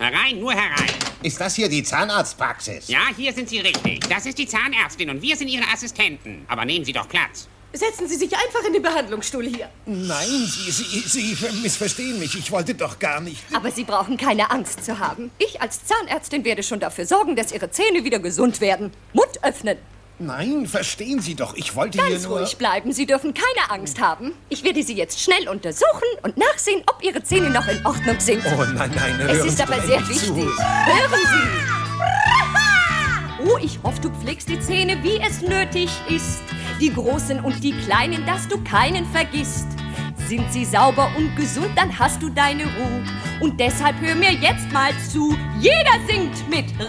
Herein, nur herein. Ist das hier die Zahnarztpraxis? Ja, hier sind Sie richtig. Das ist die Zahnärztin und wir sind Ihre Assistenten. Aber nehmen Sie doch Platz. Setzen Sie sich einfach in den Behandlungsstuhl hier. Nein, Sie missverstehen mich. Ich wollte doch gar nicht. Aber Sie brauchen keine Angst zu haben. Ich als Zahnärztin werde schon dafür sorgen, dass Ihre Zähne wieder gesund werden. Mund öffnen. Nein, verstehen Sie doch. Ich wollte hier Ganz nur... ruhig bleiben. Sie dürfen keine Angst haben. Ich werde Sie jetzt schnell untersuchen und nachsehen, ob Ihre Zähne noch in Ordnung sind. Oh nein, Es ist aber sehr wichtig. Hören Sie! Oh, ich hoffe, du pflegst die Zähne, wie es nötig ist. Die großen und die kleinen, dass du keinen vergisst. Sind sie sauber und gesund, dann hast du deine Ruhe. Und deshalb hör mir jetzt mal zu. Jeder singt mit.